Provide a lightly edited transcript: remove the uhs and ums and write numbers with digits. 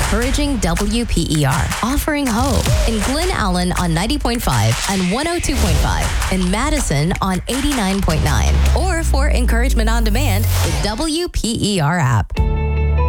encouraging WPER, offering hope in Glen Allen on 90.5 and 102.5, in Madison on 89.9, or for encouragement on demand, the WPER app.